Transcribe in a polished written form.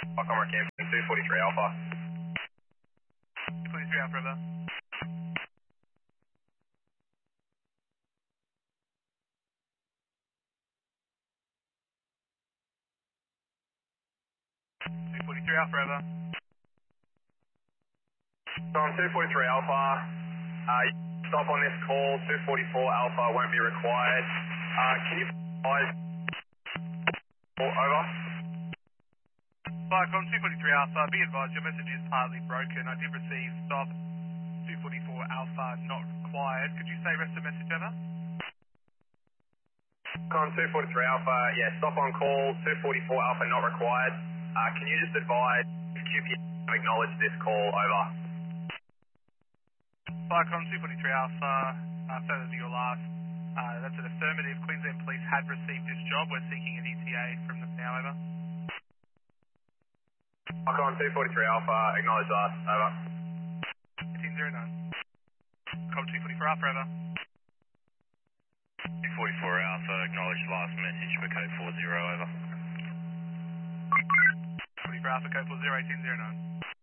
Comrade Camping 243 Alpha. 243 Alpha River. 243 Alpha River. On 243 Alpha, stop on this call, 244 Alpha won't be required. Can you advise, over? Viacom 243 Alpha, be advised your message is partly broken. I did receive stop 244 Alpha not required. Could you say rest of message over? On 243 Alpha, yeah, stop on call, 244 Alpha not required. Can you just advise QPM acknowledge this call, over? Viacom 243 Alpha, further to your last. That's an affirmative. Queensland Police had received this job. We're seeking an ETA from them now, over. On 243 Alpha, acknowledge last, over. 1809. Com 244 Alpha, over. 244 Alpha, acknowledge last message for code 40, over. 244 Alpha, code 40, 1809.